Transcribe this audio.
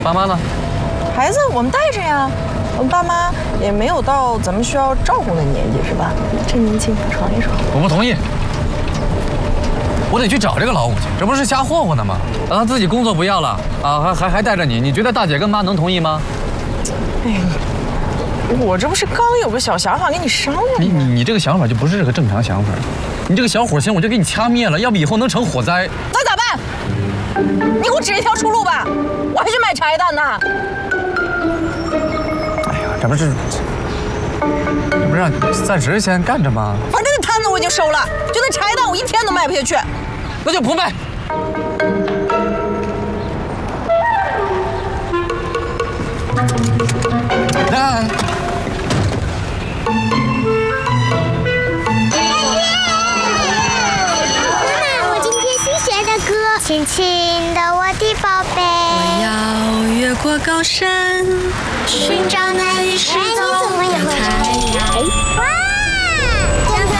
爸妈呢？ 孩子我们带着呀，我们爸妈也没有到咱们需要照顾的年纪，是吧？趁年轻闯一闯。 我不同意，我得去找这个老五去，这不是瞎霍霍呢吗？让他自己工作不要了啊，还带着你，你觉得大姐跟妈能同意吗？ 哎，我这不是刚有个小想法跟你商量吗？ 你这个想法就不是个正常想法，你这个小火星我就给你掐灭了，要不以后能成火灾。 那咋办？你给我指一条出路吧，我还去买柴蛋呢。 哎呀，这不是让暂时先干着吗？ 反正那摊子我已经收了，就那柴蛋我一天都卖不下去。 那就不卖。看。 亲亲的我的宝贝， 我要越过高山， 寻找那一生